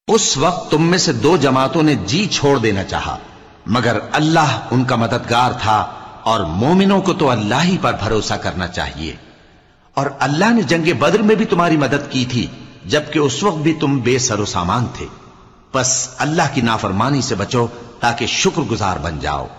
उस वक्त तुम में से दो जमातों ने जी छोड़ देना चाहा, मगर अल्लाह उनका मददगार था और मोमिनों को तो अल्लाह ही पर भरोसा करना चाहिए। और अल्लाह ने जंगे बद्र में भी तुम्हारी मदद की थी, जबकि उस वक्त भी तुम बेसरो सामान थे। बस अल्लाह की नाफरमानी से बचो ताकि शुक्रगुजार बन जाओ।